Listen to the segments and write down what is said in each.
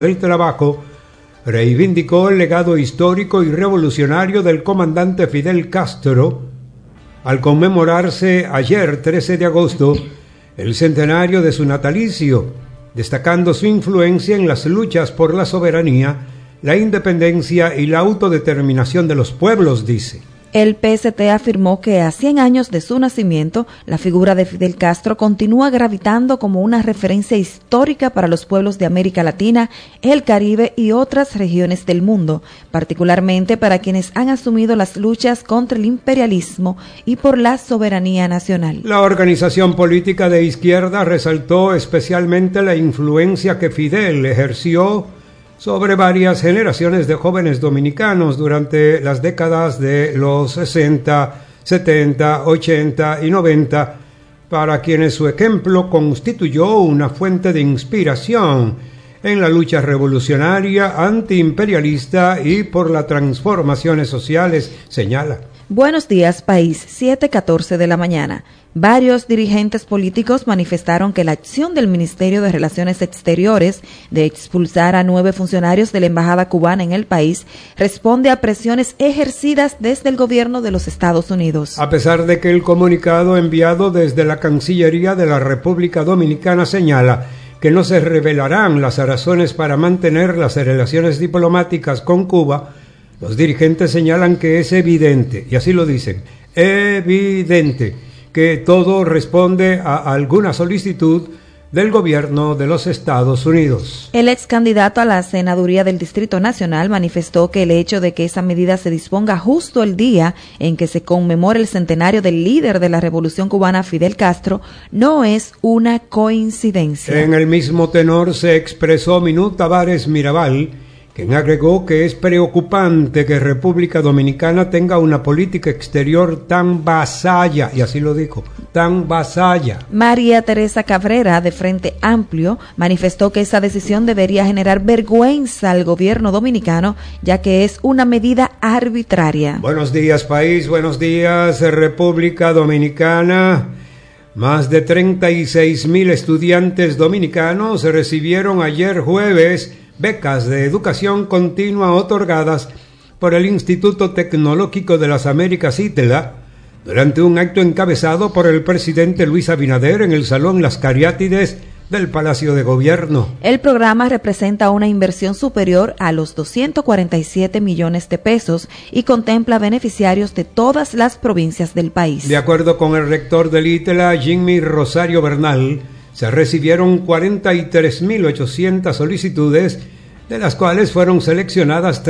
del Trabajo reivindicó el legado histórico y revolucionario del comandante Fidel Castro al conmemorarse ayer, 13 de agosto, el centenario de su natalicio, destacando su influencia en las luchas por la soberanía, la independencia y la autodeterminación de los pueblos, dice. El PST afirmó que a 100 años de su nacimiento, la figura de Fidel Castro continúa gravitando como una referencia histórica para los pueblos de América Latina, el Caribe y otras regiones del mundo, particularmente para quienes han asumido las luchas contra el imperialismo y por la soberanía nacional. La organización política de izquierda resaltó especialmente la influencia que Fidel ejerció sobre varias generaciones de jóvenes dominicanos durante las décadas de los 60, 70, 80 y 90, para quienes su ejemplo constituyó una fuente de inspiración en la lucha revolucionaria, antiimperialista y por las transformaciones sociales, señala. Buenos días, país, 7:14 de la mañana. Varios dirigentes políticos manifestaron que la acción del Ministerio de Relaciones Exteriores de expulsar a 9 funcionarios de la Embajada cubana en el país responde a presiones ejercidas desde el gobierno de los Estados Unidos. A pesar de que el comunicado enviado desde la Cancillería de la República Dominicana señala que no se revelarán las razones para mantener las relaciones diplomáticas con Cuba, los dirigentes señalan que es evidente, y así lo dicen, evidente, que todo responde a alguna solicitud del gobierno de los Estados Unidos. El ex candidato a la senaduría del Distrito Nacional manifestó que el hecho de que esa medida se disponga justo el día en que se conmemora el centenario del líder de la Revolución Cubana, Fidel Castro, no es una coincidencia. En el mismo tenor se expresó Minú Tavares Mirabal, quien agregó que es preocupante que República Dominicana tenga una política exterior tan vasalla, y así lo dijo, tan vasalla. María Teresa Cabrera, de Frente Amplio, manifestó que esa decisión debería generar vergüenza al gobierno dominicano, ya que es una medida arbitraria. Buenos días, país, buenos días, República Dominicana. Más de 36,000 estudiantes dominicanos recibieron ayer jueves becas de educación continua otorgadas por el Instituto Tecnológico de las Américas, ITELA, durante un acto encabezado por el presidente Luis Abinader en el Salón Las Cariátides del Palacio de Gobierno. El programa representa una inversión superior a los 247 millones de pesos y contempla beneficiarios de todas las provincias del país. De acuerdo con el rector del ITELA, Jimmy Rosario Bernal, se recibieron 43,800 solicitudes, de las cuales fueron seleccionadas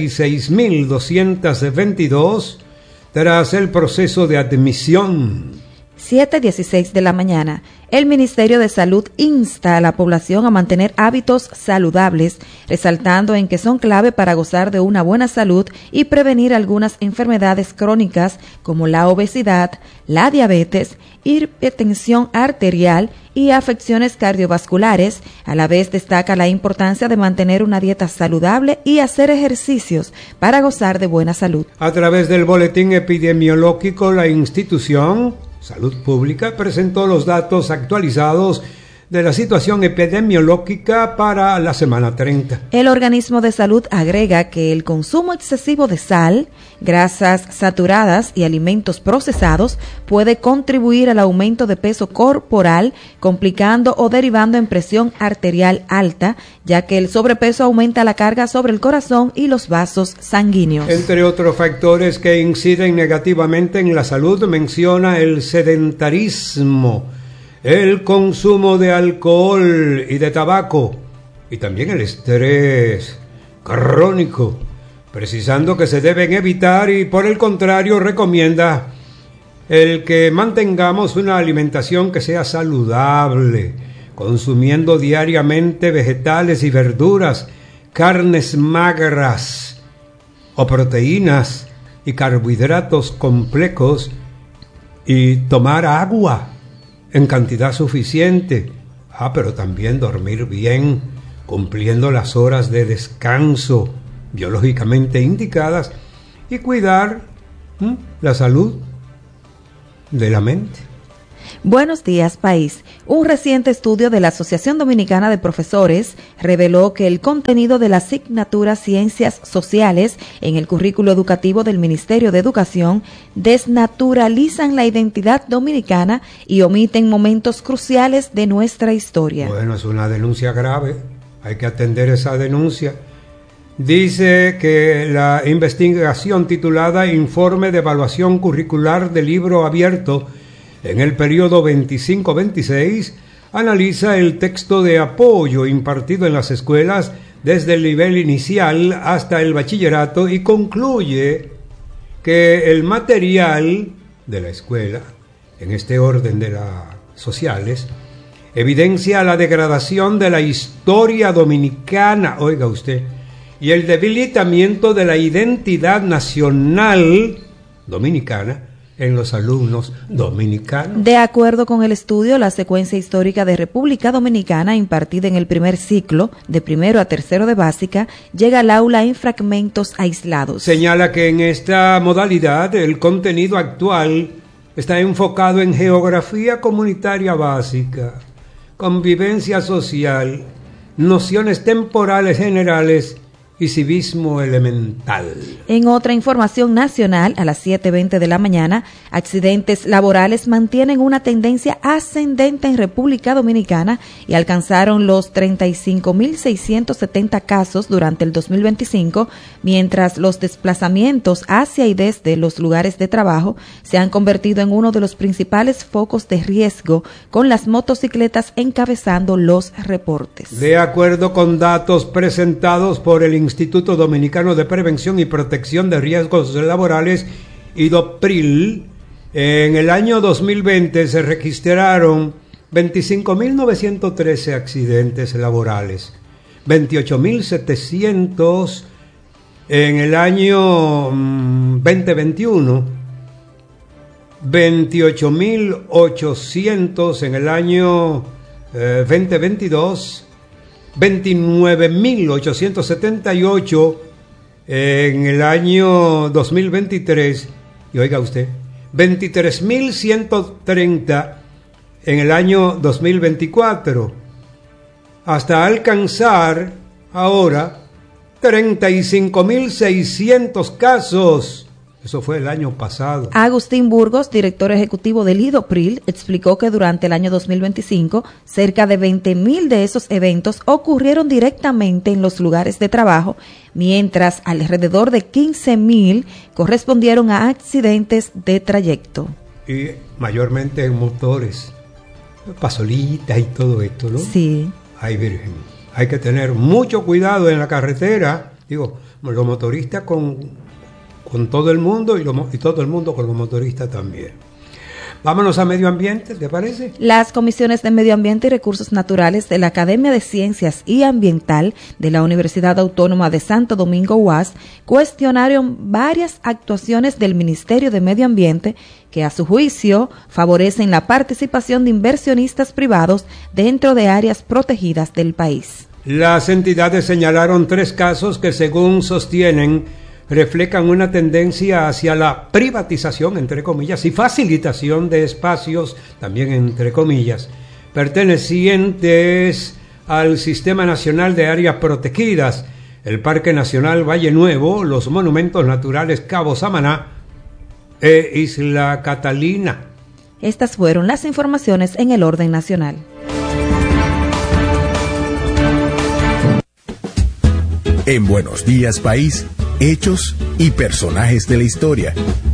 36,222 tras el proceso de admisión. 7:16 de la mañana. El Ministerio de Salud insta a la población a mantener hábitos saludables, resaltando en que son clave para gozar de una buena salud y prevenir algunas enfermedades crónicas como la obesidad, la diabetes, hipertensión arterial y afecciones cardiovasculares. A la vez destaca la importancia de mantener una dieta saludable y hacer ejercicios para gozar de buena salud. A través del boletín epidemiológico, la institución Salud Pública presentó los datos actualizados de la situación epidemiológica para la semana 30. El organismo de salud agrega que el consumo excesivo de sal, grasas saturadas y alimentos procesados puede contribuir al aumento de peso corporal, complicando o derivando en presión arterial alta, ya que el sobrepeso aumenta la carga sobre el corazón y los vasos sanguíneos. Entre otros factores que inciden negativamente en la salud, menciona el sedentarismo, el consumo de alcohol y de tabaco, y también el estrés crónico, precisando que se deben evitar y por el contrario recomienda el que mantengamos una alimentación que sea saludable, consumiendo diariamente vegetales y verduras, carnes magras o proteínas y carbohidratos complejos, y tomar agua en cantidad suficiente, pero también dormir bien, cumpliendo las horas de descanso biológicamente indicadas, y cuidar la salud de la mente. Buenos días, país. Un reciente estudio de la Asociación Dominicana de Profesores reveló que el contenido de la asignatura Ciencias Sociales en el currículo educativo del Ministerio de Educación desnaturalizan la identidad dominicana y omiten momentos cruciales de nuestra historia. Bueno, es una denuncia grave. Hay que atender esa denuncia. Dice que la investigación titulada Informe de Evaluación Curricular del Libro Abierto en el periodo 25-26 analiza el texto de apoyo impartido en las escuelas desde el nivel inicial hasta el bachillerato y concluye que el material de la escuela, en este orden de las sociales, evidencia la degradación de la historia dominicana, oiga usted, y el debilitamiento de la identidad nacional dominicana en los alumnos dominicanos. De acuerdo con el estudio, la secuencia histórica de República Dominicana impartida en el primer ciclo, de primero a tercero de básica, llega al aula en fragmentos aislados. Señala que en esta modalidad el contenido actual está enfocado en geografía comunitaria básica, convivencia social, nociones temporales generales y civismo elemental. En otra información nacional, a las 7:20 de la mañana, accidentes laborales mantienen una tendencia ascendente en República Dominicana y alcanzaron los 35.670 casos durante el 2025, mientras los desplazamientos hacia y desde los lugares de trabajo se han convertido en uno de los principales focos de riesgo, con las motocicletas encabezando los reportes. De acuerdo con datos presentados por el Instituto Dominicano de Prevención y Protección de Riesgos Laborales, IDOPRIL, en el año 2020 se registraron 25.913 accidentes laborales, 28.700 en el año 2021, 28.800 en el año 2022, 29.878 en el año 2023 y oiga usted, 23.130 en el año 2024, hasta alcanzar ahora 35.600 casos. Eso fue el año pasado. Agustín Burgos, director ejecutivo del IDOPRIL, explicó que durante el año 2025, cerca de 20.000 de esos eventos ocurrieron directamente en los lugares de trabajo, mientras alrededor de 15.000 correspondieron a accidentes de trayecto. Y mayormente en motores, pasolitas y todo esto, ¿no? Sí. Ay, virgen, hay que tener mucho cuidado en la carretera, digo, los motoristas con todo el mundo y todo el mundo con los motoristas también. Vámonos a medio ambiente, ¿te parece? Las comisiones de Medio Ambiente y Recursos Naturales de la Academia de Ciencias y Ambiental de la Universidad Autónoma de Santo Domingo UAS cuestionaron varias actuaciones del Ministerio de Medio Ambiente que a su juicio favorecen la participación de inversionistas privados dentro de áreas protegidas del país. Las entidades señalaron 3 casos que, según sostienen, reflejan una tendencia hacia la privatización, entre comillas, y facilitación de espacios, también entre comillas, pertenecientes al Sistema Nacional de Áreas Protegidas, el Parque Nacional Valle Nuevo, los monumentos naturales Cabo Samaná e Isla Catalina. Estas fueron las informaciones en el orden nacional. En Buenos Días, País, hechos y personajes de la historia.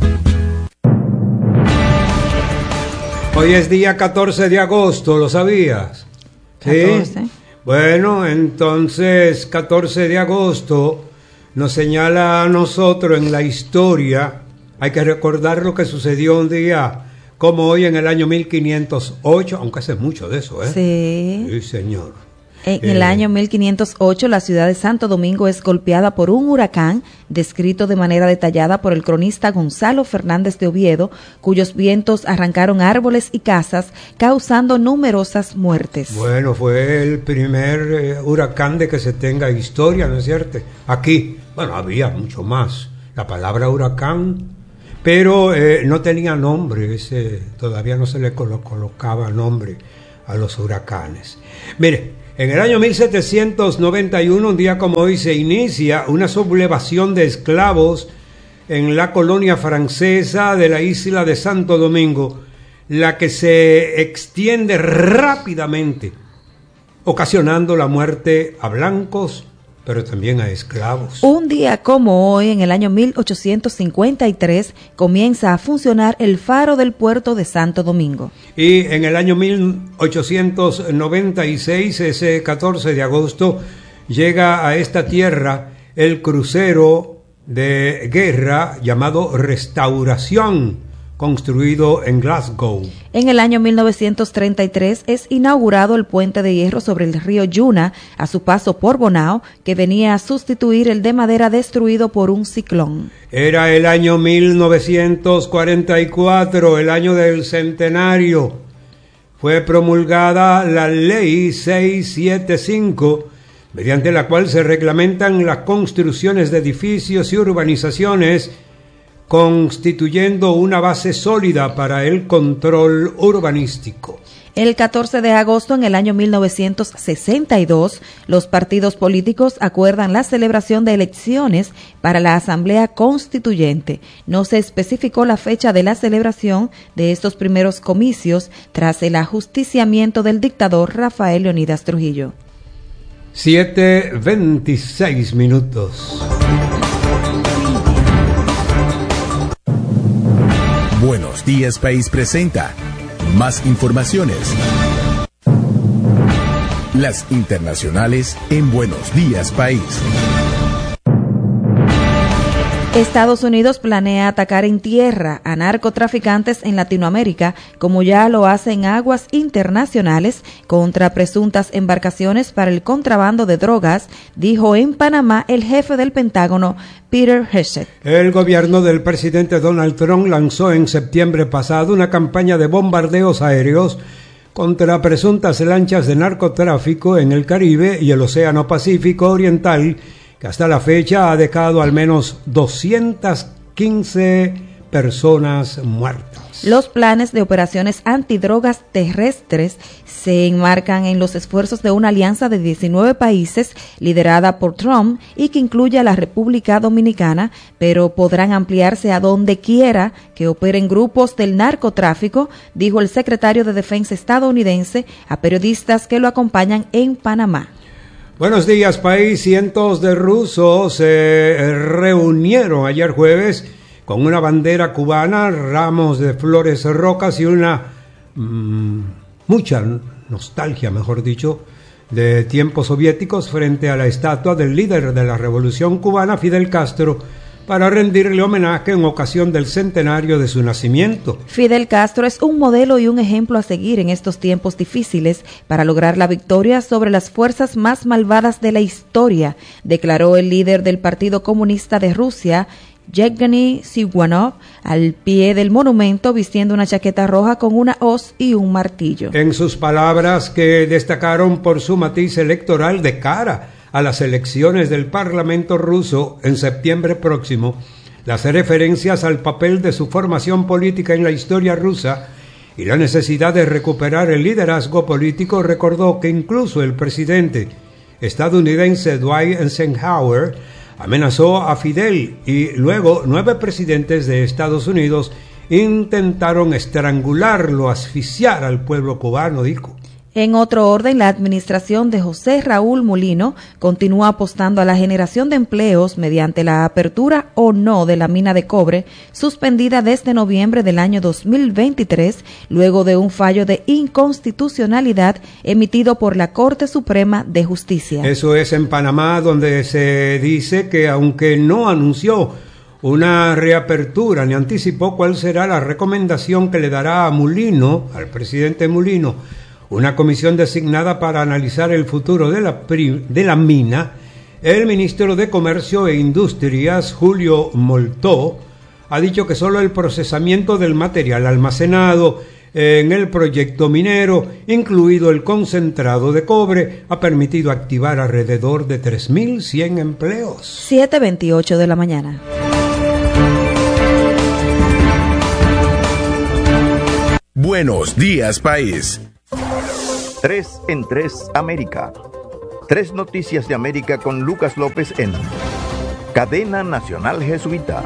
Hoy es día 14 de agosto, ¿lo sabías? 14. ¿Sí? Bueno, entonces 14 de agosto nos señala a nosotros en la historia. Hay que recordar lo que sucedió un día como hoy en el año 1508, aunque hace mucho de eso, ¿eh? Sí. Sí, señor. En el año 1508, la ciudad de Santo Domingo es golpeada por un huracán, descrito de manera detallada por el cronista Gonzalo Fernández de Oviedo, cuyos vientos arrancaron árboles y casas, causando numerosas muertes. Bueno, fue el primer huracán de que se tenga historia, ¿no es cierto? Aquí, bueno, había mucho más. La palabra huracán pero no tenía nombre, todavía no se le colocaba nombre a los huracanes. Mire, en el año 1791, un día como hoy, se inicia una sublevación de esclavos en la colonia francesa de la isla de Santo Domingo, la que se extiende rápidamente, ocasionando la muerte a blancos, pero también a esclavos. Un día como hoy, en el año 1853, comienza a funcionar el faro del puerto de Santo Domingo. Y en el año 1896, ese 14 de agosto, llega a esta tierra el crucero de guerra llamado Restauración, construido en Glasgow. En el año 1933 es inaugurado el puente de hierro sobre el río Yuna a su paso por Bonao, que venía a sustituir el de madera destruido por un ciclón. Era el año 1944, el año del centenario. Fue promulgada la Ley 675, mediante la cual se reglamentan las construcciones de edificios y urbanizaciones, constituyendo una base sólida para el control urbanístico. El 14 de agosto, en el año 1962, los partidos políticos acuerdan la celebración de elecciones para la Asamblea Constituyente. No se especificó la fecha de la celebración de estos primeros comicios tras el ajusticiamiento del dictador Rafael Leónidas Trujillo. 7:26 minutos. Buenos Días País presenta más informaciones. Las internacionales en Buenos Días País. Estados Unidos planea atacar en tierra a narcotraficantes en Latinoamérica, como ya lo hace en aguas internacionales contra presuntas embarcaciones para el contrabando de drogas, dijo en Panamá el jefe del Pentágono, Peter Hegseth. El gobierno del presidente Donald Trump lanzó en septiembre pasado una campaña de bombardeos aéreos contra presuntas lanchas de narcotráfico en el Caribe y el Océano Pacífico Oriental, que hasta la fecha ha dejado al menos 215 personas muertas. Los planes de operaciones antidrogas terrestres se enmarcan en los esfuerzos de una alianza de 19 países liderada por Trump y que incluye a la República Dominicana, pero podrán ampliarse a donde quiera que operen grupos del narcotráfico, dijo el secretario de Defensa estadounidense a periodistas que lo acompañan en Panamá. Buenos días, país. Cientos de rusos se reunieron ayer jueves con una bandera cubana, ramos de flores rocas y una mucha nostalgia, mejor dicho, de tiempos soviéticos frente a la estatua del líder de la Revolución Cubana, Fidel Castro, para rendirle homenaje en ocasión del centenario de su nacimiento. Fidel Castro es un modelo y un ejemplo a seguir en estos tiempos difíciles para lograr la victoria sobre las fuerzas más malvadas de la historia, declaró el líder del Partido Comunista de Rusia, Yevgeny Zyuganov, al pie del monumento vistiendo una chaqueta roja con una hoz y un martillo. En sus palabras, que destacaron por su matiz electoral de cara a las elecciones del Parlamento ruso en septiembre próximo, las referencias al papel de su formación política en la historia rusa y la necesidad de recuperar el liderazgo político, recordó que incluso el presidente estadounidense Dwight Eisenhower amenazó a Fidel y luego 9 presidentes de Estados Unidos intentaron estrangularlo, asfixiar al pueblo cubano, dijo. En otro orden, la administración de José Raúl Mulino continúa apostando a la generación de empleos mediante la apertura o no de la mina de cobre, suspendida desde noviembre del año 2023, luego de un fallo de inconstitucionalidad emitido por la Corte Suprema de Justicia. Eso es en Panamá, donde se dice que aunque no anunció una reapertura ni anticipó cuál será la recomendación que le dará a Mulino, al presidente Mulino, una comisión designada para analizar el futuro de la mina, el ministro de Comercio e Industrias, Julio Moltó, ha dicho que solo el procesamiento del material almacenado en el proyecto minero, incluido el concentrado de cobre, ha permitido activar alrededor de 3.100 empleos. 7:28 de la mañana. Buenos Días País. 3 en 3 América. 3 noticias de América con Lucas López en Cadena Nacional Jesuita.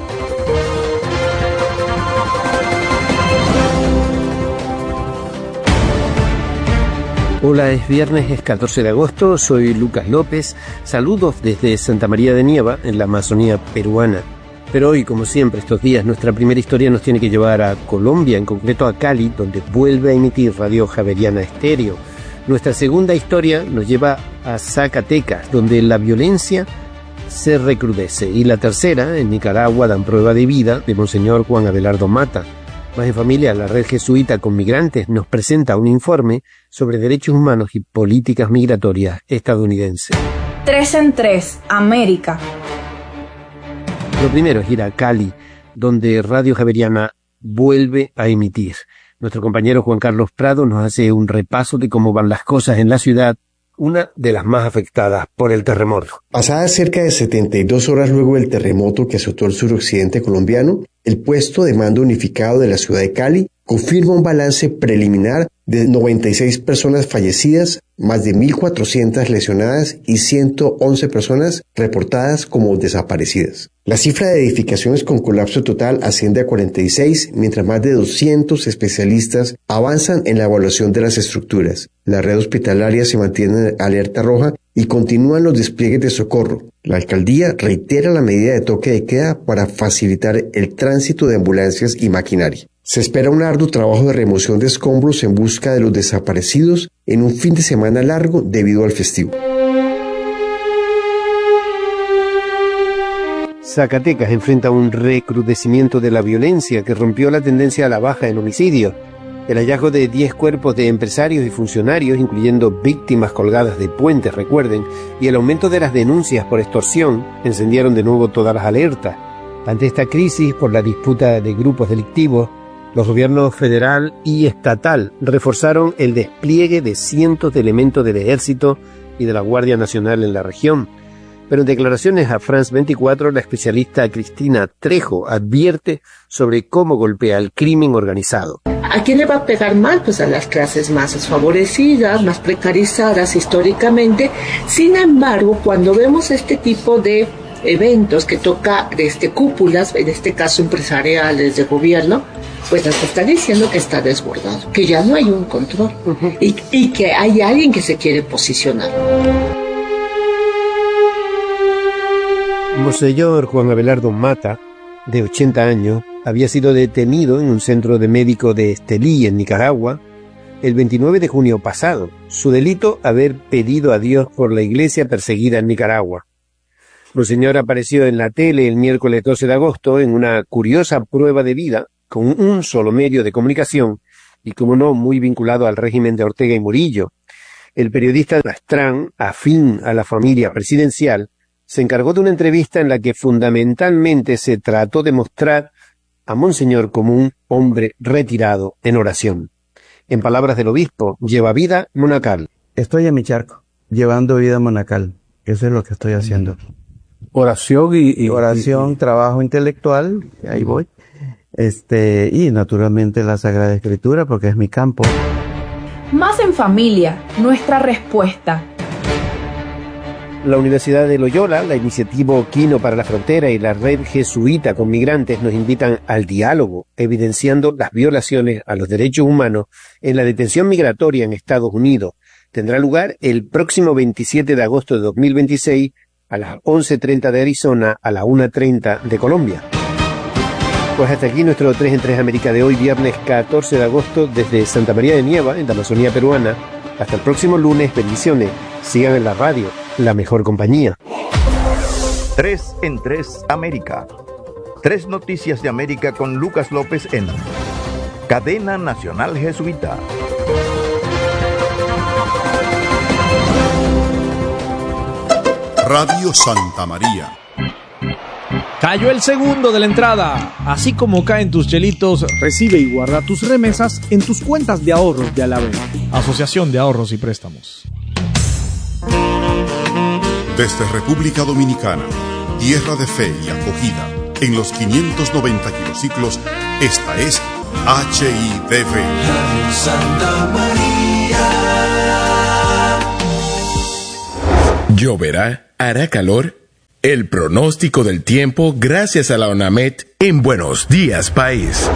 Hola, es viernes, es 14 de agosto, soy Lucas López, saludos desde Santa María de Nieva, en la Amazonía peruana. Pero hoy, como siempre, estos días, nuestra primera historia nos tiene que llevar a Colombia, en concreto a Cali, donde vuelve a emitir Radio Javeriana Estéreo. Nuestra segunda historia nos lleva a Zacatecas, donde la violencia se recrudece. Y la tercera, en Nicaragua, dan prueba de vida de Monseñor Juan Abelardo Mata. Más en Familia, la red jesuita con migrantes nos presenta un informe sobre derechos humanos y políticas migratorias estadounidenses. 3 en 3, América. Lo primero es ir a Cali, donde Radio Javeriana vuelve a emitir. Nuestro compañero Juan Carlos Prado nos hace un repaso de cómo van las cosas en la ciudad, una de las más afectadas por el terremoto. Pasadas cerca de 72 horas luego del terremoto que azotó el suroccidente colombiano, el puesto de mando unificado de la ciudad de Cali confirma un balance preliminar de 96 personas fallecidas, más de 1.400 lesionadas y 111 personas reportadas como desaparecidas. La cifra de edificaciones con colapso total asciende a 46, mientras más de 200 especialistas avanzan en la evaluación de las estructuras. La red hospitalaria se mantiene en alerta roja y continúan los despliegues de socorro. La alcaldía reitera la medida de toque de queda para facilitar el tránsito de ambulancias y maquinaria. Se espera un arduo trabajo de remoción de escombros en busca de los desaparecidos en un fin de semana largo debido al festivo. Zacatecas enfrenta un recrudecimiento de la violencia que rompió la tendencia a la baja en homicidios. El hallazgo de 10 cuerpos de empresarios y funcionarios, incluyendo víctimas colgadas de puentes, recuerden, y el aumento de las denuncias por extorsión encendieron de nuevo todas las alertas. Ante esta crisis por la disputa de grupos delictivos, los gobiernos federal y estatal reforzaron el despliegue de cientos de elementos del Ejército y de la Guardia Nacional en la región. Pero en declaraciones a France 24, la especialista Cristina Trejo advierte sobre cómo golpea el crimen organizado. ¿A quién le va a pegar mal? Pues a las clases más desfavorecidas, más precarizadas históricamente. Sin embargo, cuando vemos este tipo de eventos que toca cúpulas, en este caso empresariales, de gobierno, pues nos está diciendo que está desbordado, que ya no hay un control y que hay alguien que se quiere posicionar. Monseñor Juan Abelardo Mata, de 80 años, había sido detenido en un centro de médico de Estelí, en Nicaragua, el 29 de junio pasado. Su delito, haber pedido a Dios por la iglesia perseguida en Nicaragua. Monseñor apareció en la tele el miércoles 12 de agosto en una curiosa prueba de vida, con un solo medio de comunicación, y como no, muy vinculado al régimen de Ortega y Murillo. El periodista Pastrán, afín a la familia presidencial, se encargó de una entrevista en la que fundamentalmente se trató de mostrar a Monseñor como un hombre retirado en oración. En palabras del obispo, lleva vida monacal. Estoy en mi charco, llevando vida monacal. Eso es lo que estoy haciendo. Oración oración, trabajo intelectual, ahí voy. Y naturalmente la Sagrada Escritura, porque es mi campo. Más en Familia, nuestra respuesta. La Universidad de Loyola, la iniciativa Quino para la Frontera y la red jesuita con migrantes nos invitan al diálogo, evidenciando las violaciones a los derechos humanos en la detención migratoria en Estados Unidos. Tendrá lugar el próximo 27 de agosto de 2026 a las 11:30 de Arizona, a las 1:30 de Colombia. Pues hasta aquí nuestro 3 en 3 América de hoy, viernes 14 de agosto, desde Santa María de Nieva, en la Amazonía peruana. Hasta el próximo lunes, bendiciones. Sigan en la radio, la mejor compañía. 3 en 3 América. 3 noticias de América con Lucas López en Cadena Nacional Jesuita. Radio Santa María. Cayó el segundo de la entrada. Así como caen tus chelitos, recibe y guarda tus remesas en tus cuentas de ahorros de Alavés. Asociación de Ahorros y Préstamos. Desde República Dominicana, tierra de fe y acogida, en los 590 kilociclos, esta es HIDV. Radio Santa María. ¿Lloverá? ¿Hará calor? El pronóstico del tiempo gracias a la ONAMED en Buenos Días País.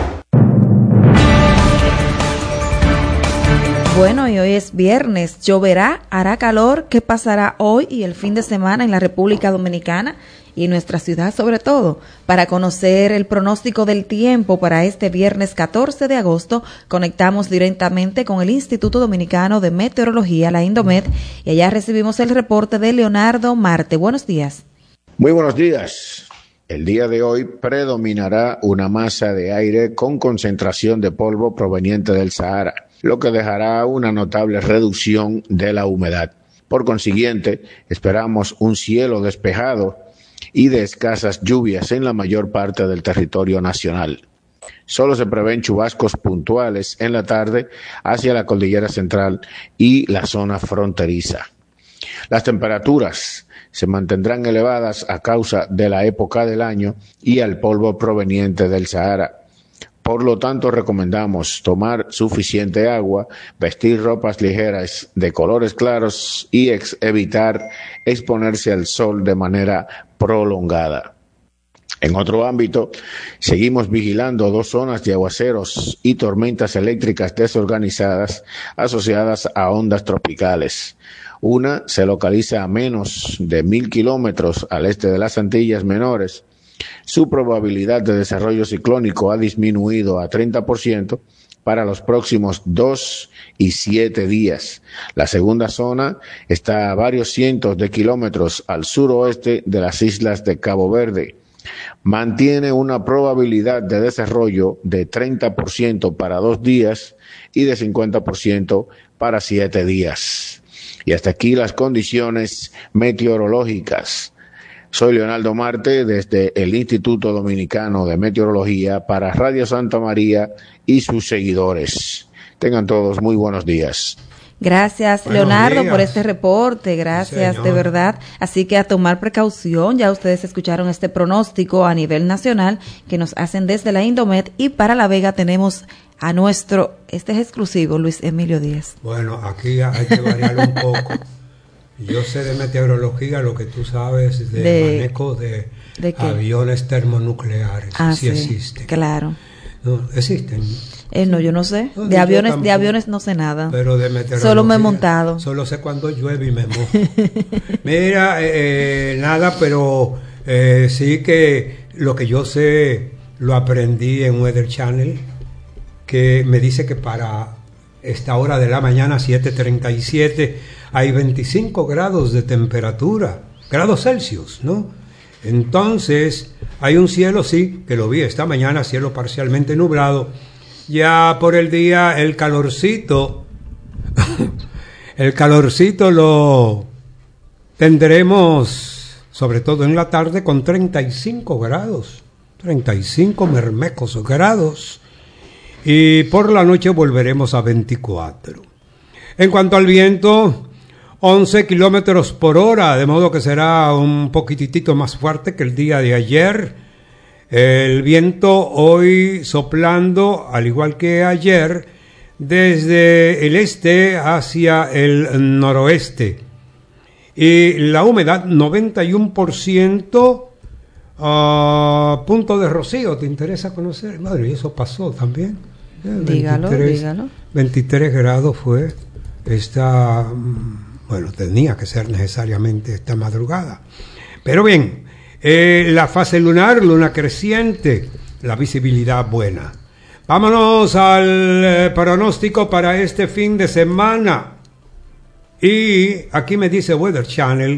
Bueno, y hoy es viernes. ¿Lloverá? ¿Hará calor? ¿Qué pasará hoy y el fin de semana en la República Dominicana y en nuestra ciudad sobre todo? Para conocer el pronóstico del tiempo para este viernes 14 de agosto, conectamos directamente con el Instituto Dominicano de Meteorología, la Indomet, y allá recibimos el reporte de Leonardo Marte. Buenos días. Muy buenos días. El día de hoy predominará una masa de aire con concentración de polvo proveniente del Sahara, lo que dejará una notable reducción de la humedad. Por consiguiente, esperamos un cielo despejado y de escasas lluvias en la mayor parte del territorio nacional. Solo se prevén chubascos puntuales en la tarde hacia la cordillera central y la zona fronteriza. Las temperaturas se mantendrán elevadas a causa de la época del año y al polvo proveniente del Sahara. Por lo tanto, recomendamos tomar suficiente agua, vestir ropas ligeras de colores claros y evitar exponerse al sol de manera prolongada. En otro ámbito, seguimos vigilando 2 zonas de aguaceros y tormentas eléctricas desorganizadas asociadas a ondas tropicales. Una se localiza a menos de 1,000 kilómetros al este de las Antillas Menores. Su probabilidad de desarrollo ciclónico ha disminuido a 30% para los próximos 2 y 7 días. La segunda zona está a varios cientos de kilómetros al suroeste de las islas de Cabo Verde. Mantiene una probabilidad de desarrollo de 30% para 2 días y de 50% para 7 días. Y hasta aquí las condiciones meteorológicas. Soy Leonardo Marte desde el Instituto Dominicano de Meteorología para Radio Santa María y sus seguidores. Tengan todos muy buenos días. Gracias, Leonardo, por este reporte. Gracias, de verdad. Así que a tomar precaución. Ya ustedes escucharon este pronóstico a nivel nacional que nos hacen desde la Indomet, y para La Vega tenemos a nuestro, este es exclusivo, Luis Emilio Díaz. Bueno, aquí hay que variar un poco. Yo sé de meteorología lo que tú sabes de manejo de aviones termonucleares. Sí existen. Claro. No, existen. No, yo no sé. No, de aviones no sé nada. Pero de meteorología. Solo me he montado. Solo sé cuando llueve y me mojo. Mira, nada, pero sí que lo que yo sé lo aprendí en Weather Channel, que me dice que para esta hora de la mañana, 7:37, hay 25 grados de temperatura, grados Celsius, ¿no? Entonces, hay un cielo, sí, que lo vi esta mañana, cielo parcialmente nublado. Ya por el día, el calorcito lo tendremos, sobre todo en la tarde, con 35 grados, 35 mermecos grados. Y por la noche volveremos a 24. En cuanto al viento, 11 kilómetros por hora, de modo que será un poquitito más fuerte que el día de ayer. El viento hoy soplando, al igual que ayer, desde el este hacia el noroeste. Y la humedad, 91%, punto de rocío. ¿Te interesa conocer? Madre, y eso pasó también. Dígalo. 23 grados fue esta, bueno, tenía que ser necesariamente esta madrugada. Pero bien, la fase lunar, luna creciente, la visibilidad buena. Vámonos al pronóstico para este fin de semana. Y aquí me dice Weather Channel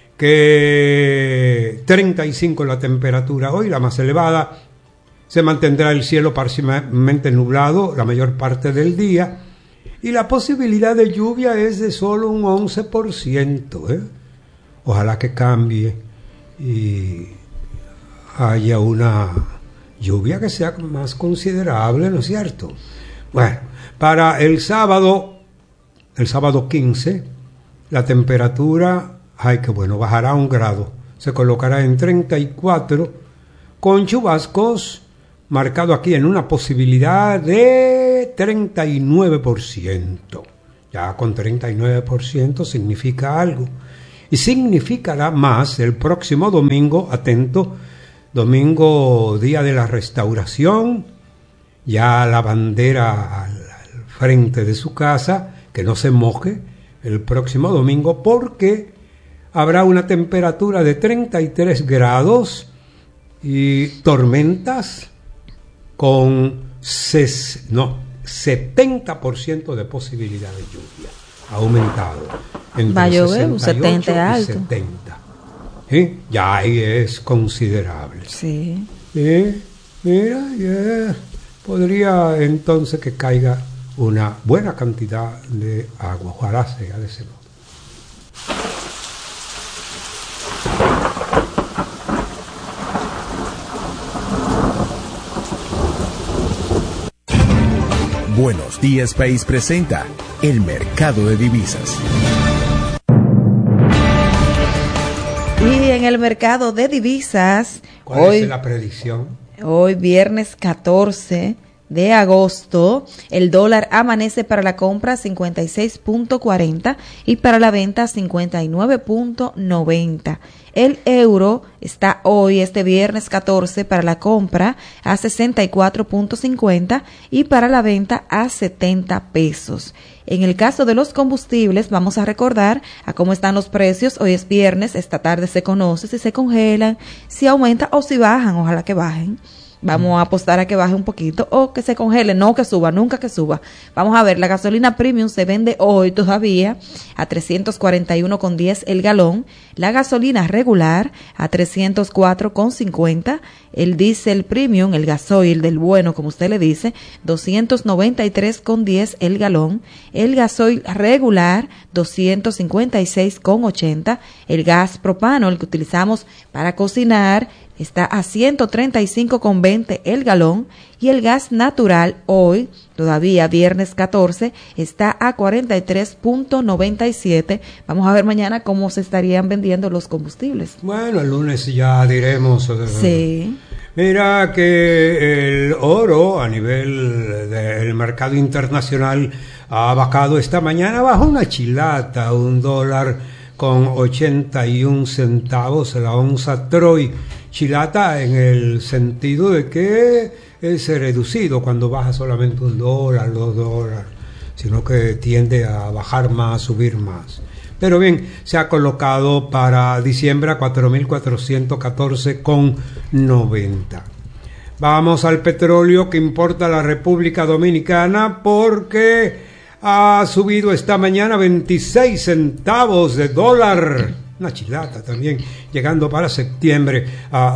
que 35 la temperatura hoy, la más elevada. Se mantendrá el cielo parcialmente nublado la mayor parte del día, y la posibilidad de lluvia es de solo un 11%. Ojalá que cambie y haya una lluvia que sea más considerable, ¿no es cierto? Bueno, para el sábado 15, la temperatura, bajará 1 grado, se colocará en 34, con chubascos marcado aquí en una posibilidad de 39%. Ya con 39% significa algo. Y significará más el próximo domingo, atento, domingo, día de la Restauración, ya la bandera al frente de su casa, que no se moje el próximo domingo, porque habrá una temperatura de 33 grados y tormentas con 70% de posibilidad de lluvia. Ha aumentado. Va a llover, 70 alto. 70. ¿Sí? Ya ahí es considerable. Sí. Mira, podría entonces que caiga una buena cantidad de agua. Ojalá sea de ese modo. Buenos Días País presenta el mercado de divisas. Y en el mercado de divisas, ¿cuál es la predicción? Hoy viernes 14 de agosto, el dólar amanece para la compra 56.40 y para la venta 59.90. El euro está hoy, este viernes 14, para la compra a 64.50 y para la venta a 70 pesos. En el caso de los combustibles, vamos a recordar a cómo están los precios. Hoy es viernes, esta tarde se conoce si se congelan, si aumentan o si bajan. Ojalá que bajen. Vamos a apostar a que baje un poquito o que se congele, no que suba, nunca que suba. Vamos a ver, la gasolina premium se vende hoy todavía a 341,10 el galón, la gasolina regular a 304,50, el diésel premium, el gasoil del bueno, como usted le dice, 293,10 el galón, el gasoil regular 256,80, el gas propano, el que utilizamos para cocinar, está a 135,20 el galón y el gas natural hoy, todavía viernes 14, está a 43.97. Vamos a ver mañana cómo se estarían vendiendo los combustibles. Bueno, el lunes ya diremos. Sí. Mira que el oro a nivel del mercado internacional ha bajado esta mañana bajo una chilata, $1.81 la onza Troy. Chilata en el sentido de que es reducido cuando baja solamente $1, $2, sino que tiende a bajar más, subir más. Pero bien, se ha colocado para diciembre a 4.414,90. Vamos al petróleo que importa la República Dominicana porque ha subido esta mañana 26 centavos de dólar. Una chilata también, llegando para septiembre a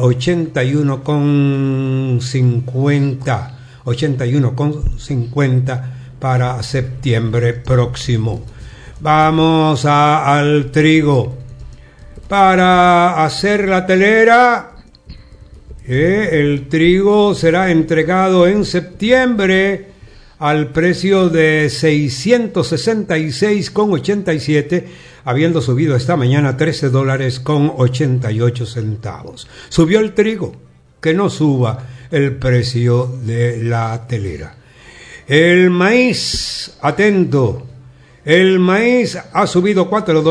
81,50 para septiembre próximo. Vamos al trigo. Para hacer la telera, el trigo será entregado en septiembre al precio de 666,87, habiendo subido esta mañana $13,88. Subió el trigo, que no suba el precio de la telera. El maíz, atento, el maíz ha subido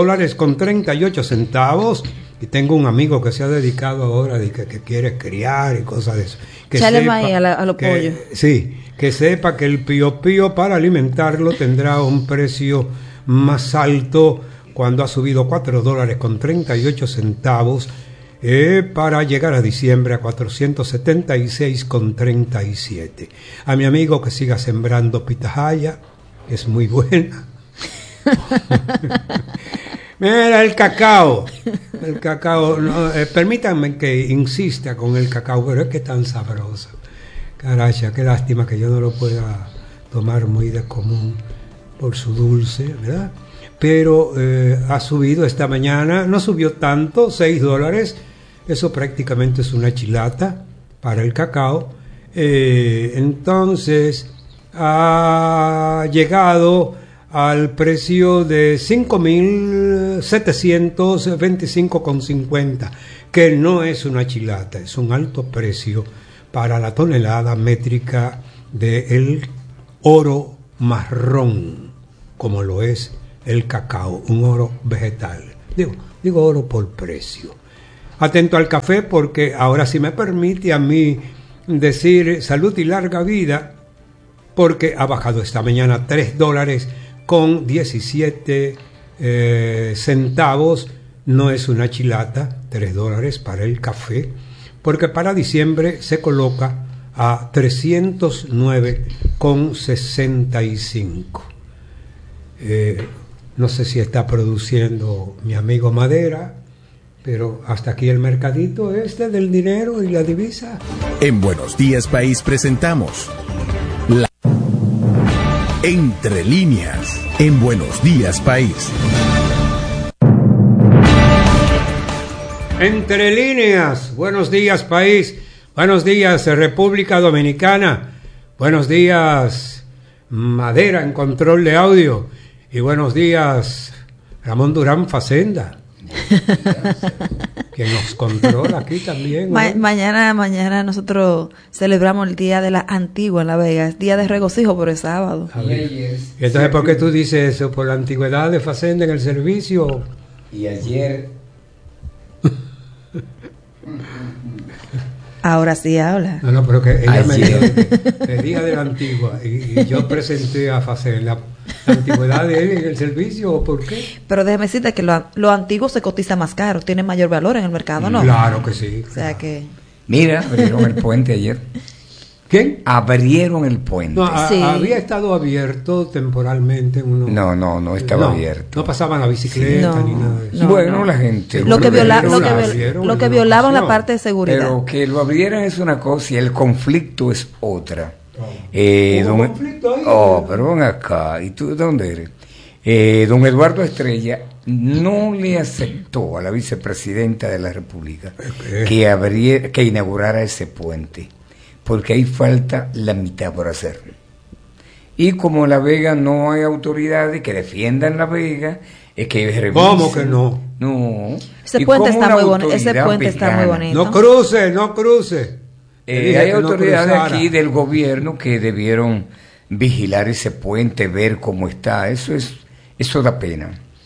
$4,38, y tengo un amigo que se ha dedicado ahora de que quiere criar y cosas de eso. Echale maíz a los pollos. Sí, que sepa que el pío pío para alimentarlo tendrá un precio más alto cuando ha subido $4,38 para llegar a diciembre a 476,37. A mi amigo que siga sembrando pitahaya, que es muy buena. Mira el cacao, no, permítanme que insista con el cacao, pero es que es tan sabroso. Caracha, qué lástima que yo no lo pueda tomar muy de común por su dulce, ¿verdad? Pero ha subido esta mañana, no subió tanto, $6, eso prácticamente es una chilata para el cacao. Entonces ha llegado al precio de 5.725,50, que no es una chilata, es un alto precio para la tonelada métrica del oro marrón, como lo es el cacao, un oro vegetal. Digo oro por precio. Atento al café, porque ahora sí me permite a mí decir salud y larga vida, porque ha bajado esta mañana $3.17 centavos. No es una chilata, $3 para el café, porque para diciembre se coloca a 309,65. No sé si está produciendo mi amigo Madera, pero hasta aquí el mercadito del dinero y la divisa. En Buenos Días País presentamos Entre Líneas en Buenos Días País. Entre líneas, buenos días país, buenos días República Dominicana, buenos días Madera en control de audio y buenos días Ramón Durán Facenda, que nos controla aquí también. Mañana nosotros celebramos el Día de la Antigua en La Vega, es día de regocijo, pero es sábado. Entonces, ¿por qué tú dices eso? ¿Por la antigüedad de Facenda en el servicio? Y ayer... Ahora sí habla. No, pero que ella me dijo el día de la antigua y yo presenté a Facenda. ¿La antigüedad de él en el servicio o por qué? Pero déjeme decirte que lo antiguo se cotiza más caro, tiene mayor valor en el mercado, ¿no? Claro que sí. O sea que... Mira, abrieron el puente ayer. ¿Quién? Abrieron el puente. No, sí. Había estado abierto temporalmente. No estaba abierto. No pasaban la bicicleta ni nada de eso. Bueno, la gente... Lo que violaban la parte de seguridad. Pero que lo abrieran es una cosa y el conflicto es otra. Conflicto ahí. Pero ven acá. ¿Y tú de dónde eres? Don Eduardo Estrella no le aceptó a la vicepresidenta de la República que inaugurara ese puente, porque ahí falta la mitad por hacer. Y como en La Vega no hay autoridades que defiendan La Vega, es que revisen. ¿Cómo que no? No. Ese puente está muy bonito. No cruce. Hay autoridades aquí del gobierno que debieron vigilar ese puente, ver cómo está. Eso da pena.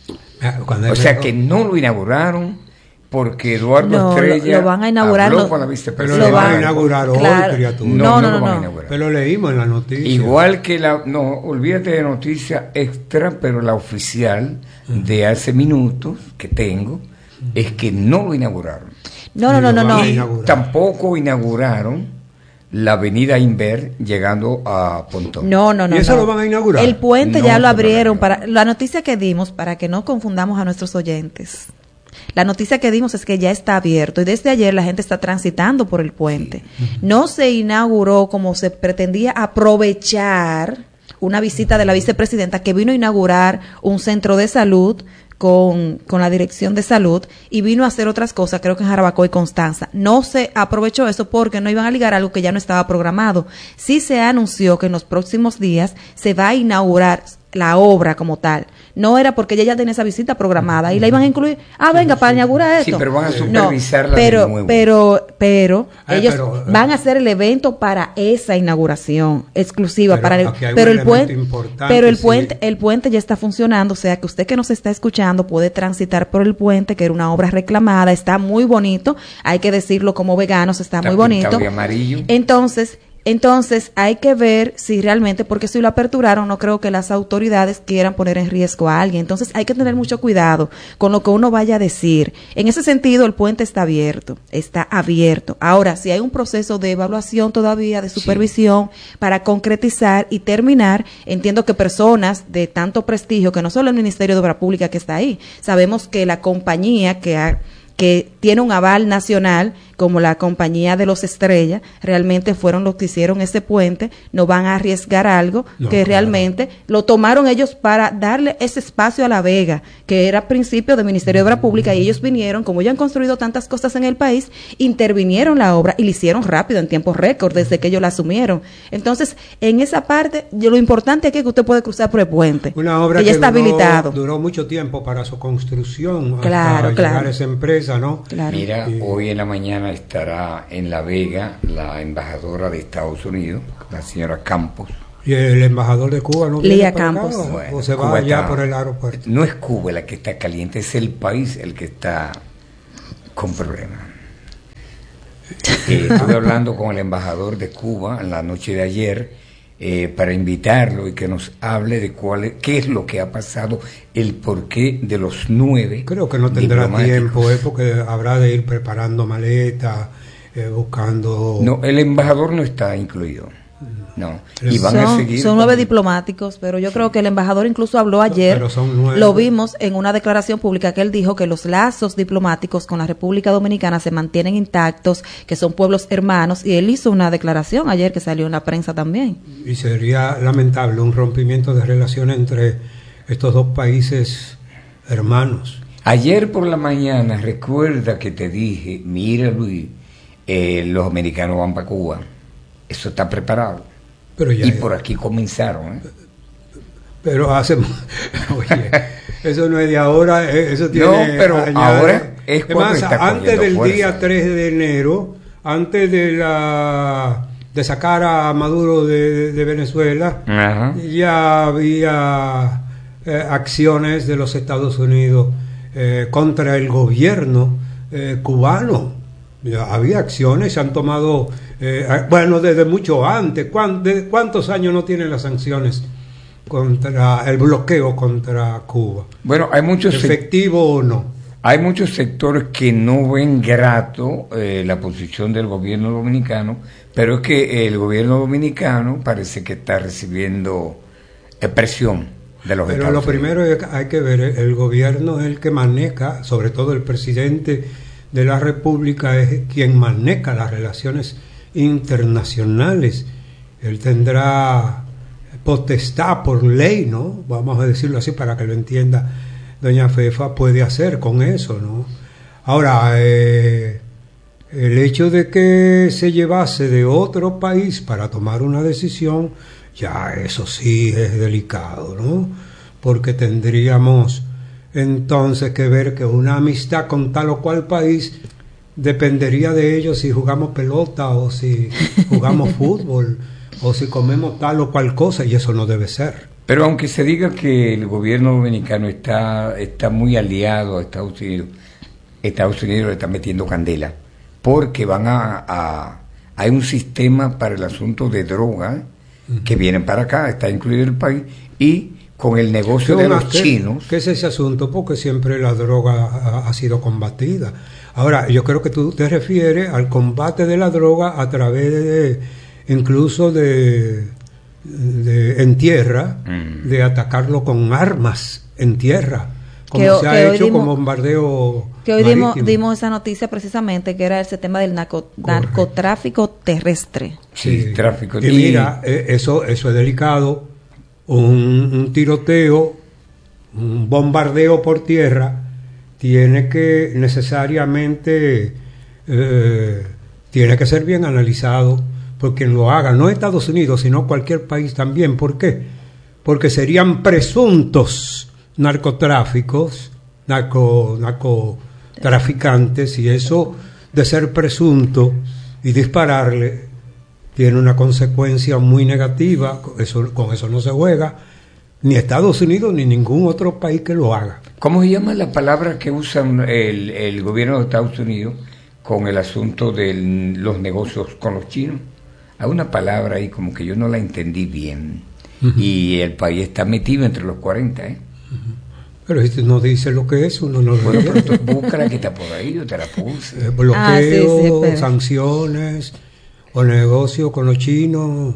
O sea que no lo inauguraron porque Eduardo Estrella lo van a inaugurar, habló con la vicepresidenta. Pero lo van a inaugurar hoy, criatura. No. Pero lo leímos en la noticia. Igual que olvídate de noticia extra, pero la oficial de hace minutos que tengo es que no lo inauguraron. No. Y tampoco inauguraron la avenida Inver llegando a Pontón. No. ¿Y eso lo van a inaugurar? El puente ya lo abrieron. Para la noticia que dimos, para que no confundamos a nuestros oyentes. La noticia que dimos es que ya está abierto y desde ayer la gente está transitando por el puente. No se inauguró como se pretendía aprovechar una visita de la vicepresidenta que vino a inaugurar un centro de salud con la dirección de salud y vino a hacer otras cosas, creo que en Jarabacoa y Constanza. No se aprovechó eso porque no iban a ligar algo que ya no estaba programado. Sí se anunció que en los próximos días se va a inaugurar la obra como tal. No era porque ella ya tenía esa visita programada y la iban a incluir. Venga, para inaugurar esto. Sí, pero van a supervisarla de nuevo. Pero ellos van a hacer el evento para esa inauguración exclusiva el puente ya está funcionando, o sea que usted que nos está escuchando puede transitar por el puente, que era una obra reclamada, está muy bonito, hay que decirlo como veganos, está muy bonito. De amarillo. Entonces hay que ver si realmente, porque si lo aperturaron, no creo que las autoridades quieran poner en riesgo a alguien. Entonces hay que tener mucho cuidado con lo que uno vaya a decir. En ese sentido, el puente está abierto. Ahora, si hay un proceso de evaluación todavía, de supervisión, para concretizar y terminar, entiendo que personas de tanto prestigio, que no solo el Ministerio de Obra Pública que está ahí, sabemos que la compañía que tiene un aval nacional, como la compañía de los Estrella, realmente fueron los que hicieron ese puente, no van a arriesgar algo realmente lo tomaron ellos para darle ese espacio a La Vega, que era principio del Ministerio de Obra Pública, y ellos vinieron, como ya han construido tantas cosas en el país, intervinieron la obra y lo hicieron rápido, en tiempo récord, desde que ellos la asumieron. Entonces, en esa parte, lo importante es que usted puede cruzar por el puente, una obra que ya está habilitado. Duró mucho tiempo para su construcción, claro, hasta llegar a esa empresa, ¿no? Claro. Mira, hoy en la mañana mañana estará en La Vega la embajadora de Estados Unidos, la señora Campos. ¿Y el embajador de Cuba no viene Lía para acá, Campos. o se va allá por el aeropuerto? No es Cuba la que está caliente, es el país el que está con problemas. Estuve hablando con el embajador de Cuba en la noche de ayer para invitarlo y que nos hable de qué es lo que ha pasado, el porqué de los 9. Creo que no tendrá tiempo, porque habrá de ir preparando maletas, buscando... No, el embajador no está incluido. No, y van a seguir. Son 9 diplomáticos, pero yo creo que el embajador incluso habló ayer, lo vimos en una declaración pública que él dijo que los lazos diplomáticos con la República Dominicana se mantienen intactos, que son pueblos hermanos, y él hizo una declaración ayer que salió en la prensa también. Y sería lamentable un rompimiento de relaciones entre estos dos países hermanos. Ayer por la mañana, recuerda que te dije, mira Luis, los americanos van para Cuba, eso está preparado. Pero ya, y por aquí comenzaron. Pero oye, eso no es de ahora, eso tiene no, pero años, ahora es cuando más, está antes del fuerza. Día 3 de enero, antes de sacar a Maduro de Venezuela, ajá, ya había acciones de los Estados Unidos contra el gobierno cubano. Ya había acciones, se han tomado, bueno, desde mucho antes. ¿Cuántos años no tienen las sanciones contra el bloqueo contra Cuba? Bueno, hay muchos efectivo o no. Hay muchos sectores que no ven grato la posición del gobierno dominicano, pero es que el gobierno dominicano parece que está recibiendo presión de los Estados Unidos. Pero lo primero es que hay que ver, el gobierno es el que maneja, sobre todo el presidente de la República es quien maneja las relaciones internacionales. Él tendrá potestad por ley, ¿no? Vamos a decirlo así para que lo entienda doña Fefa, puede hacer con eso, ¿no? Ahora, el hecho de que se llevase de otro país para tomar una decisión, ya eso sí es delicado, ¿no? Porque tendríamos entonces que ver que una amistad con tal o cual país dependería de ellos si jugamos pelota o si jugamos fútbol o si comemos tal o cual cosa, y eso no debe ser. Pero aunque se diga que el gobierno dominicano está muy aliado a Estados Unidos le está metiendo candela, porque hay un sistema para el asunto de droga que vienen para acá, está incluido el país, y con el negocio de los chinos. ¿Qué es ese asunto? Porque siempre la droga ha sido combatida. Ahora, yo creo que tú te refieres al combate de la droga a través de, incluso en tierra, de atacarlo con armas en tierra, como se ha hecho con bombardeo que hoy dimos esa noticia precisamente, que era ese tema del narcotráfico terrestre. Sí, tráfico. Y mira, eso es delicado. Un tiroteo, un bombardeo por tierra tiene que necesariamente tiene que ser bien analizado por quien lo haga, no Estados Unidos sino cualquier país también. ¿Por qué? Porque serían presuntos narcotraficantes, y eso de ser presunto y dispararle tiene una consecuencia muy negativa. Con eso no se juega, ni Estados Unidos ni ningún otro país que lo haga. ¿Cómo se llama la palabra que usan el gobierno de Estados Unidos con el asunto de los negocios con los chinos? Hay una palabra ahí como que yo no la entendí bien. Y el país está metido entre los 40, Pero si no dice lo que es, uno no lo bueno, pero búscala que está por ahí, yo te la puse. Bloqueo, sanciones, o negocio con los chinos,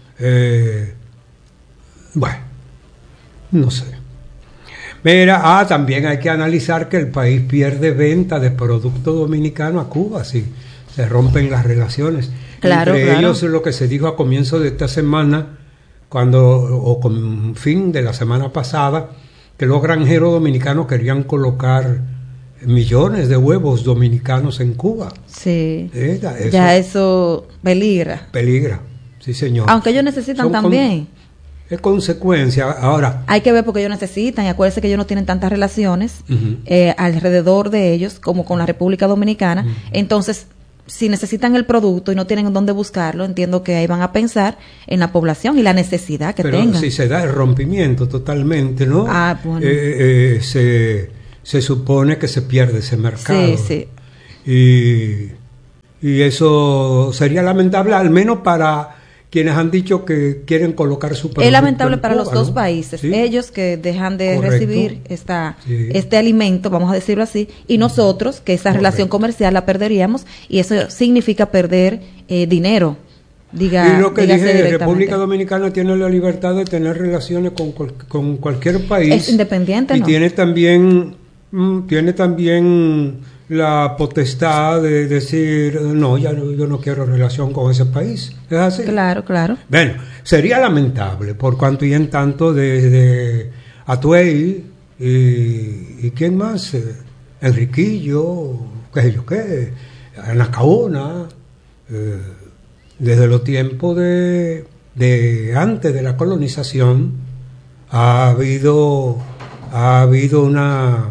bueno, no sé. Mira, también hay que analizar que el país pierde venta de productos dominicanos a Cuba si se rompen las relaciones. Claro, Entre ellos lo que se dijo a comienzo de esta semana, o con fin de la semana pasada, que los granjeros dominicanos querían colocar millones de huevos dominicanos en Cuba. Sí. Ya eso peligra. Peligra, sí señor. Aunque ellos necesitan también. Es consecuencia. Ahora, hay que ver porque ellos necesitan, y acuérdense que ellos no tienen tantas relaciones alrededor de ellos como con la República Dominicana. Entonces, si necesitan el producto y no tienen dónde buscarlo, entiendo que ahí van a pensar en la población y la necesidad que tengan. Pero si se da el rompimiento totalmente, ¿no? Bueno. Se supone que se pierde ese mercado. Sí. Y eso sería lamentable, al menos para quienes han dicho que quieren colocar su producto. Es lamentable para Cuba, los dos ¿no? países, ¿Sí? ellos que dejan de Correcto. recibir este alimento, vamos a decirlo así, y nosotros que esa relación comercial la perderíamos, y eso significa perder dinero. Y lo que dígase dije, República Dominicana tiene la libertad de tener relaciones con cualquier país. Es independiente, y ¿no? tiene también la potestad de decir, no, yo no quiero relación con ese país. ¿Es así? Claro. Bueno, sería lamentable por cuanto y en tanto de Atuey y ¿quién más? Enriquillo, qué sé yo qué, Anacaona, desde los tiempos de antes de la colonización ha habido una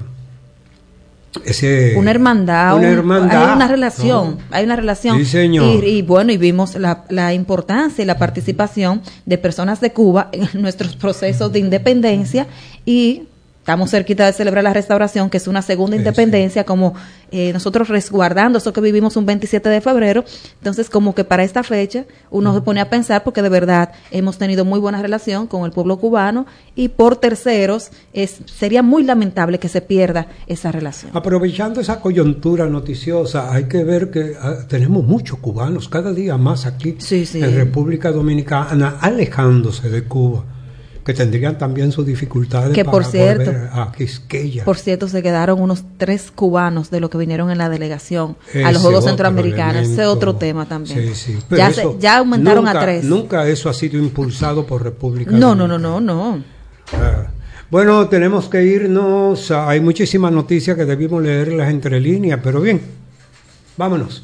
hermandad, hay una relación, ¿no? Hay una relación. Sí, señor. Y bueno, y vimos la importancia y la participación de personas de Cuba en nuestros procesos de independencia, y estamos cerquita de celebrar la restauración, que es una segunda independencia, como nosotros resguardando eso que vivimos un 27 de febrero. Entonces, como que para esta fecha uno se pone a pensar, porque de verdad hemos tenido muy buena relación con el pueblo cubano, y por terceros sería muy lamentable que se pierda esa relación. Aprovechando esa coyuntura noticiosa, hay que ver que tenemos muchos cubanos cada día más aquí en República Dominicana, alejándose de Cuba, que tendrían también sus dificultades que para por cierto, volver a Quisqueya. Por cierto, se quedaron unos 3 cubanos de los que vinieron en la delegación a los Juegos Centroamericanos. Ese es otro tema también. Sí. Ya aumentaron a 3. Nunca eso ha sido impulsado por República Dominicana. No. Bueno, tenemos que irnos. Hay muchísimas noticias que debimos leerlas entre líneas, pero bien, vámonos.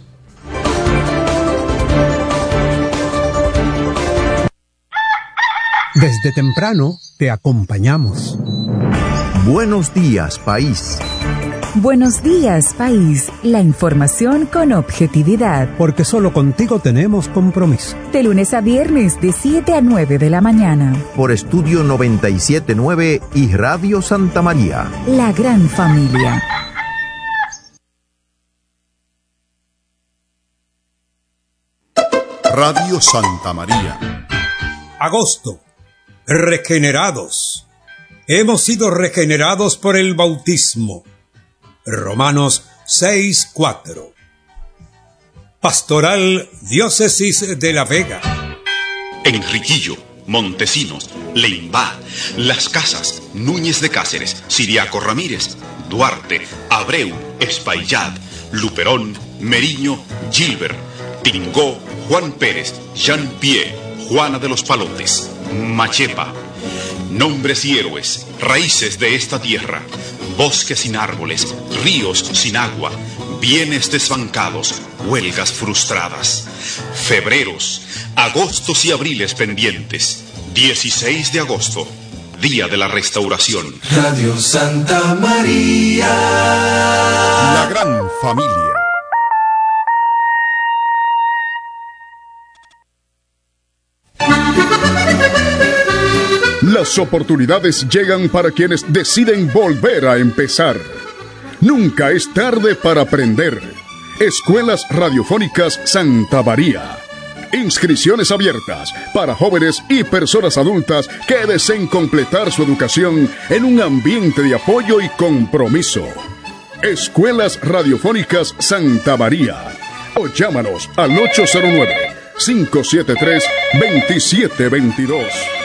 Desde temprano te acompañamos. Buenos días, país. Buenos días, país. La información con objetividad. Porque solo contigo tenemos compromiso. De lunes a viernes, de 7 a 9 de la mañana. Por Estudio 97.9 y Radio Santa María. La gran familia. Radio Santa María. Agosto. Regenerados. Hemos sido regenerados por el bautismo. Romanos 6:4. Pastoral Diócesis de La Vega. Enriquillo, Montesinos, Leimbá, Las Casas, Núñez de Cáceres, Siriaco Ramírez, Duarte, Abreu, Espaillat, Luperón, Meriño, Gilbert, Tingó, Juan Pérez, Jean Pierre, Juana de los Palotes, Machepa. Nombres y héroes, raíces de esta tierra, bosques sin árboles, ríos sin agua, bienes desbancados, huelgas frustradas, febreros, agostos y abriles pendientes. 16 de agosto, Día de la Restauración. Radio Santa María. La gran familia. Las oportunidades llegan para quienes deciden volver a empezar. Nunca es tarde para aprender. Escuelas Radiofónicas Santa María. Inscripciones abiertas para jóvenes y personas adultas que deseen completar su educación en un ambiente de apoyo y compromiso. Escuelas Radiofónicas Santa María. O llámanos al 809-573-2722.